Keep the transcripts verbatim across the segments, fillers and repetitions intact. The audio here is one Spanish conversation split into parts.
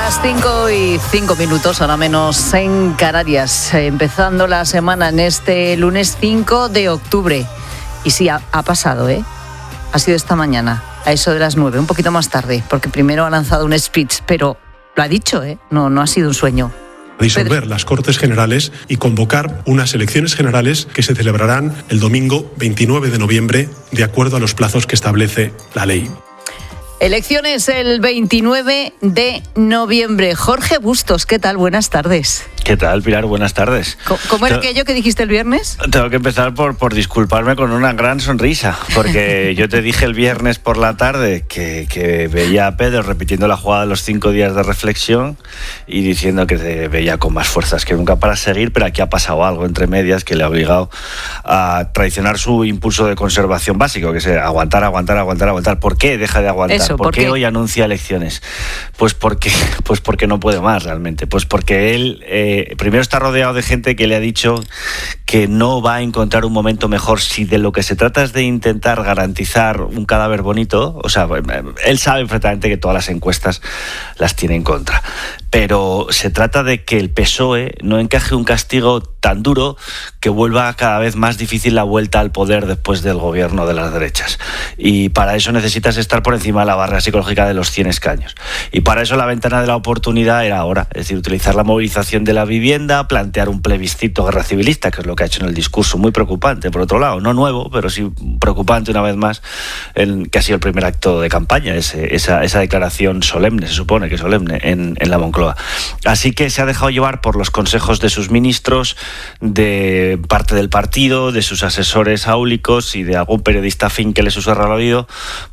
Las cinco y cinco minutos, ahora menos en Canarias, empezando la semana en este lunes cinco de octubre. Y sí, ha, ha pasado, ¿eh? Ha sido esta mañana, a eso de las nueve, un poquito más tarde, porque primero ha lanzado un speech, pero lo ha dicho, ¿eh? No, no ha sido un sueño. Disolver las Cortes Generales y convocar unas elecciones generales que se celebrarán el domingo veintinueve de noviembre, de acuerdo a los plazos que establece la ley. Elecciones el veintinueve de noviembre. Jorge Bustos, ¿qué tal? Buenas tardes. ¿Qué tal, Pilar? Buenas tardes. ¿Cómo era aquello que dijiste el viernes? Tengo que empezar por, por disculparme con una gran sonrisa, porque yo te dije el viernes por la tarde que, que veía a Pedro repitiendo la jugada de los cinco días de reflexión y diciendo que te veía con más fuerzas que nunca para seguir, pero aquí ha pasado algo entre medias que le ha obligado a traicionar su impulso de conservación básico, que es aguantar, aguantar, aguantar, aguantar. ¿Por qué deja de aguantar? Eso, ¿Por, ¿por qué, qué hoy anuncia elecciones? Pues porque, pues porque no puede más realmente. Pues porque él eh, primero está rodeado de gente que le ha dicho que no va a encontrar un momento mejor si de lo que se trata es de intentar garantizar un cadáver bonito. O sea, él sabe perfectamente que todas las encuestas las tiene en contra. Pero se trata de que el P S O E no encaje un castigo tan duro que vuelva cada vez más difícil la vuelta al poder después del gobierno de las derechas. Y para eso necesitas estar por encima de la barrera psicológica de los cien escaños. Y para eso la ventana de la oportunidad era ahora. Es decir, utilizar la movilización de la vivienda, plantear un plebiscito guerra civilista, que es lo que ha hecho en el discurso, muy preocupante, por otro lado, no nuevo, pero sí preocupante una vez más, en, que ha sido el primer acto de campaña, ese, esa, esa declaración solemne, se supone que solemne, en, en la Moncloa. Así que se ha dejado llevar por los consejos de sus ministros, de parte del partido, de sus asesores áulicos y de algún periodista fin que le susurra al oído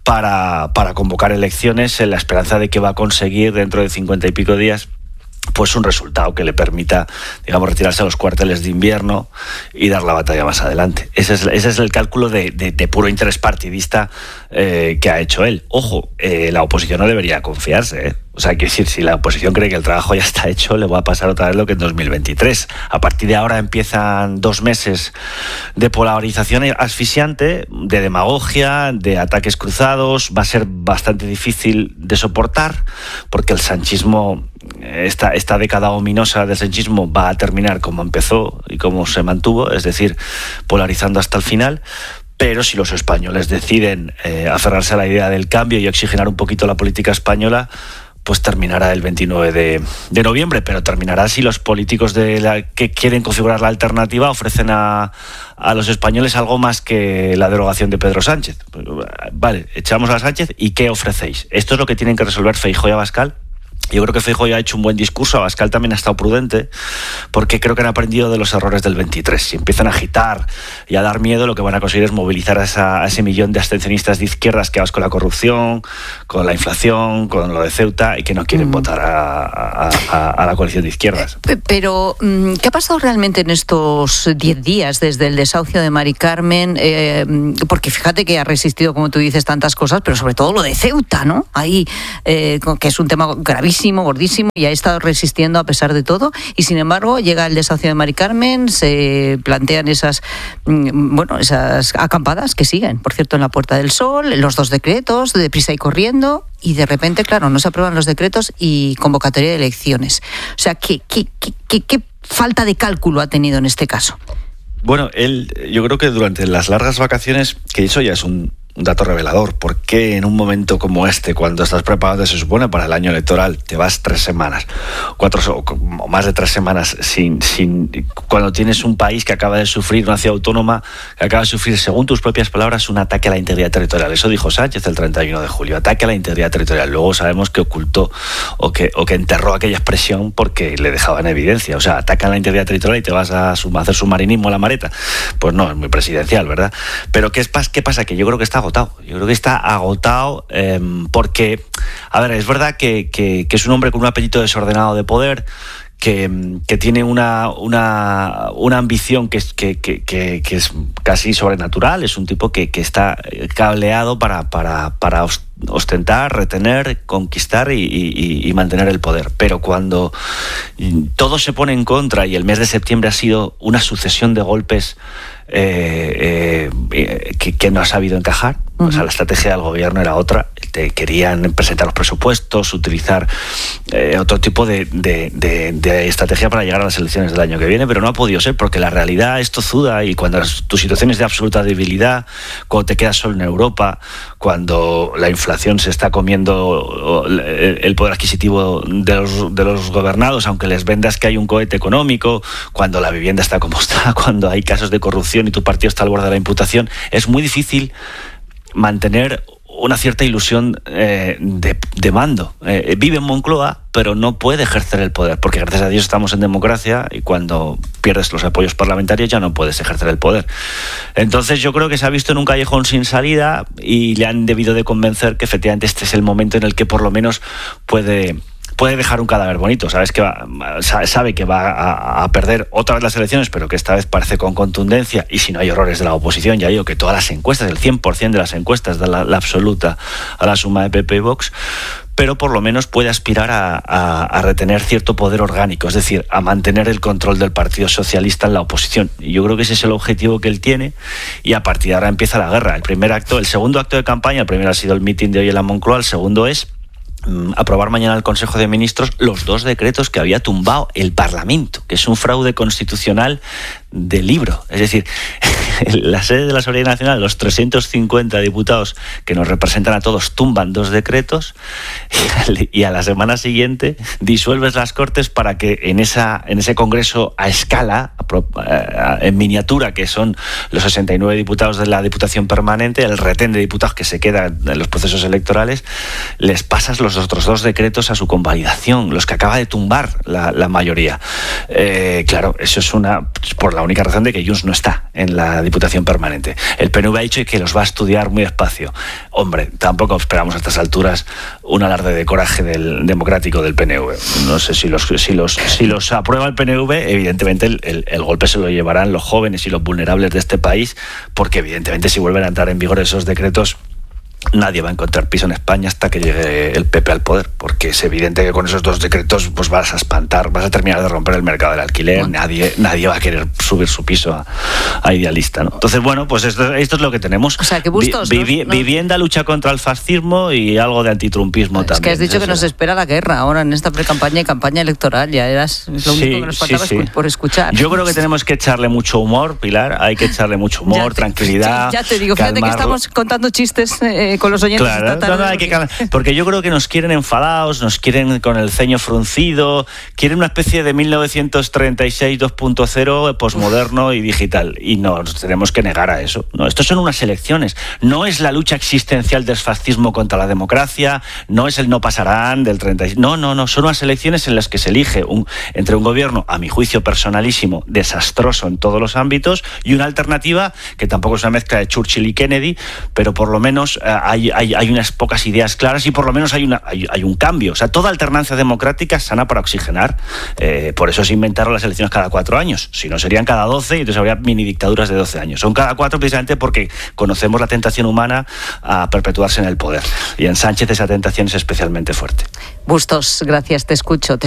para, para convocar elecciones en la esperanza de que va a conseguir dentro de cincuenta y pico días pues un resultado que le permita, digamos, retirarse a los cuarteles de invierno y dar la batalla más adelante. Ese es, ese es el cálculo de, de, de puro interés partidista eh, que ha hecho él. Ojo, eh, la oposición no debería confiarse, ¿eh? O sea, quiero decir, si la oposición cree que el trabajo ya está hecho, le va a pasar otra vez lo que en dos mil veintitrés. A partir de ahora empiezan dos meses de polarización asfixiante, de demagogia, de ataques cruzados. Va a ser bastante difícil de soportar, porque el sanchismo, esta, esta década ominosa del sanchismo va a terminar como empezó y como se mantuvo, es decir, polarizando hasta el final. Pero si los españoles deciden eh, aferrarse a la idea del cambio y oxigenar un poquito la política española, pues terminará el veintinueve de noviembre, pero terminará si los políticos de la, que quieren configurar la alternativa ofrecen a, a los españoles algo más que la derogación de Pedro Sánchez. Vale, echamos a Sánchez y ¿qué ofrecéis? Esto es lo que tienen que resolver Feijóo y Abascal. Yo creo que Feijóo ya ha hecho un buen discurso, Abascal también ha estado prudente, porque creo que han aprendido de los errores del veintitrés. Si empiezan a agitar y a dar miedo, lo que van a conseguir es movilizar a, esa, a ese millón de abstencionistas de izquierdas que vas con la corrupción, con la inflación, con lo de Ceuta y que no quieren mm. votar a, a, a, a la coalición de izquierdas. Pero, ¿qué ha pasado realmente en estos diez días desde el desahucio de Mari Carmen? Eh, porque fíjate que ha resistido, como tú dices, tantas cosas, pero sobre todo lo de Ceuta, ¿no? Ahí, eh, que es un tema gravísimo, gordísimo, y ha estado resistiendo a pesar de todo, y sin embargo llega el desahucio de Mari Carmen, se plantean esas bueno, esas acampadas que siguen, por cierto, en la Puerta del Sol, los dos decretos, de prisa y corriendo, y de repente, claro, no se aprueban los decretos y convocatoria de elecciones. O sea, ¿qué, qué, qué, qué, qué falta de cálculo ha tenido en este caso? Bueno, él, yo creo que durante las largas vacaciones, que eso ya es un un dato revelador. ¿Por qué en un momento como este, cuando estás preparado, se supone, para el año electoral, te vas tres semanas, cuatro o más de tres semanas, sin, sin, cuando tienes un país que acaba de sufrir, una ciudad autónoma, que acaba de sufrir, según tus propias palabras, un ataque a la integridad territorial? Eso dijo Sánchez el treinta y uno de julio, ataque a la integridad territorial. Luego sabemos que ocultó o que, o que enterró aquella expresión porque le dejaba en evidencia. O sea, ataca a la integridad territorial y te vas a, a hacer submarinismo a la Mareta. Pues no, es muy presidencial, ¿verdad? Pero ¿qué, es, qué pasa? Que yo creo que está agotado. Yo creo que está agotado eh, porque, a ver, es verdad que, que, que es un hombre con un apetito desordenado de poder, que, que tiene una, una, una ambición que es, que, que, que, que es casi sobrenatural. Es un tipo que, que está cableado para, para, para ostentar, retener, conquistar y, y, y mantener el poder. Pero cuando todo se pone en contra y el mes de septiembre ha sido una sucesión de golpes eh, eh, que, que no ha sabido encajar, O sea, la estrategia del gobierno era otra. Te querían presentar los presupuestos, utilizar eh, otro tipo de, de, de, de estrategia para llegar a las elecciones del año que viene, pero no ha podido ser porque la realidad es tozuda y cuando tu situación es de absoluta debilidad, cuando te quedas solo en Europa, cuando la inflación se está comiendo el poder adquisitivo de los, de los gobernados, aunque les vendas que hay un cohete económico, cuando la vivienda está como está, cuando hay casos de corrupción y tu partido está al borde de la imputación, es muy difícil mantener una cierta ilusión eh, de, de mando. Eh, vive en Moncloa, pero no puede ejercer el poder, porque gracias a Dios estamos en democracia y cuando pierdes los apoyos parlamentarios ya no puedes ejercer el poder. Entonces yo creo que se ha visto en un callejón sin salida y le han debido de convencer que efectivamente este es el momento en el que por lo menos puede... puede dejar un cadáver bonito, sabes que va, sabe que va a, a perder otra vez las elecciones, pero que esta vez parece con contundencia, y si no hay errores de la oposición, ya digo que todas las encuestas, el cien por ciento de las encuestas dan la, la absoluta a la suma de P P y Vox, pero por lo menos puede aspirar a, a, a retener cierto poder orgánico, es decir, a mantener el control del Partido Socialista en la oposición. Y yo creo que ese es el objetivo que él tiene, y a partir de ahora empieza la guerra. El primer acto, el segundo acto de campaña, el primero ha sido el mitin de hoy en la Moncloa, el segundo es aprobar mañana el Consejo de Ministros los dos decretos que había tumbado el Parlamento, que es un fraude constitucional de libro. Es decir, la sede de la Soberanía Nacional, los trescientos cincuenta diputados que nos representan a todos tumban dos decretos y a la semana siguiente disuelves las Cortes para que en esa en ese Congreso a escala, en miniatura, que son los sesenta y nueve diputados de la Diputación Permanente, el retén de diputados que se queda en los procesos electorales, les pasas los otros dos decretos a su convalidación, los que acaba de tumbar la, la mayoría. Eh, claro, eso es una por la única razón de que Junts no está en la Diputación Permanente. El P N V ha dicho que los va a estudiar muy despacio. Hombre, tampoco esperamos a estas alturas un alarde de coraje del democrático del P N V. No sé si los si los si los aprueba el P N V, evidentemente el, el, el golpe se lo llevarán los jóvenes y los vulnerables de este país, porque evidentemente si vuelven a entrar en vigor esos decretos, nadie va a encontrar piso en España hasta que llegue el P P al poder, porque es evidente que con esos dos decretos pues vas a espantar, vas a terminar de romper el mercado del alquiler, bueno. nadie nadie va a querer subir su piso a, a idealista, ¿no? Entonces, bueno, pues esto, esto es lo que tenemos. O sea, que Bustos, Vi, vi, ¿no? Vivienda, lucha contra el fascismo y algo de antitrumpismo es también. Que has dicho Eso que nos era. espera la guerra ahora en esta pre-campaña y campaña electoral, ya eras lo Sí, único que nos faltaba sí, sí. por escuchar. Yo creo que tenemos que echarle mucho humor, Pilar, hay que echarle mucho humor, ya te, tranquilidad. Ya te digo, fíjate calmarlo. que estamos contando chistes eh, con los oyentes. Claro, esta tarde, no, no, hay que calmar, porque yo creo que nos quieren enfadados, nos quieren con el ceño fruncido, quieren una especie de mil novecientos treinta y seis dos punto cero posmoderno y digital, y nos tenemos que negar a eso. No, estos son unas elecciones, no es la lucha existencial del fascismo contra la democracia, no es el no pasarán del treinta y seis, no, no, no, son unas elecciones en las que se elige un, entre un gobierno, a mi juicio personalísimo, desastroso en todos los ámbitos, y una alternativa que tampoco es una mezcla de Churchill y Kennedy, pero por lo menos eh, hay, hay, hay unas pocas ideas claras y por lo menos hay, una, hay, hay un cambio. O sea, toda alternancia democrática es sana para oxigenar. Eh, por eso se inventaron las elecciones cada cuatro años. Si no, serían cada doce y entonces habría mini dictaduras de doce años. Son cada cuatro precisamente porque conocemos la tentación humana a perpetuarse en el poder. Y en Sánchez esa tentación es especialmente fuerte. Bustos, gracias, te escucho. Te